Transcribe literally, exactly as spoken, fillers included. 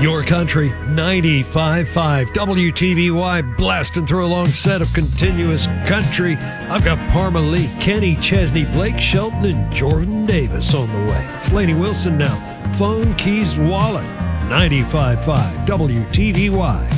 Your country, ninety-five point five W T V Y, blasting through a long set of continuous country. I've got Parma Lee, Kenny Chesney, Blake Shelton, and Jordan Davis on the way. It's Lainey Wilson now. Phone, keys, wallet. ninety-five point five W T V Y.